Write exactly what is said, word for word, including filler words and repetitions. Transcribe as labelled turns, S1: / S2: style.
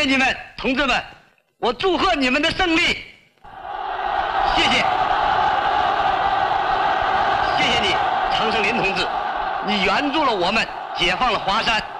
S1: 你们，同志们，我祝贺你们的胜利！谢谢，谢谢你，常胜林同志，你援助了我们，解放了华山。